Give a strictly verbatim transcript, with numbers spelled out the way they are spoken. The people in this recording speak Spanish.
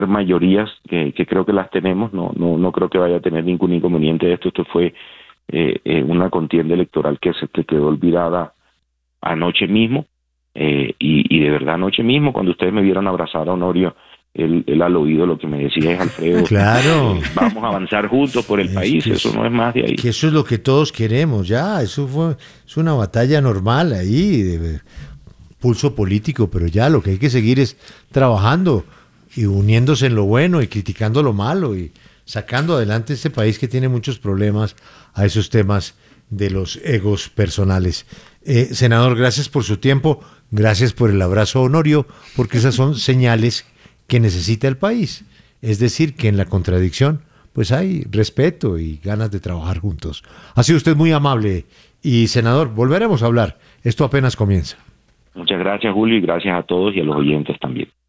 mayorías, que, que creo que las tenemos, no, no, no creo que vaya a tener ningún inconveniente de esto. Esto fue eh, eh, una contienda electoral que se que quedó olvidada anoche mismo, eh, y, y de verdad anoche mismo, cuando ustedes me vieron abrazar a Honorio, él, él al oído lo que me decía es: Alfredo, Claro. eh, vamos a avanzar juntos por el Es país, que, eso es, no es más de ahí. que eso es lo que todos queremos, ya, eso fue, es una batalla normal ahí, de pulso político, pero ya lo que hay que seguir es trabajando y uniéndose en lo bueno y criticando lo malo y sacando adelante este país que tiene muchos problemas a esos temas de los egos personales. Eh, senador, gracias por su tiempo, gracias por el abrazo, Honorio, porque esas son señales que necesita el país. Es decir, que en la contradicción pues hay respeto y ganas de trabajar juntos. Ha sido usted muy amable y, senador, volveremos a hablar. Esto apenas comienza. Muchas gracias, Julio, y gracias a todos y a los oyentes también.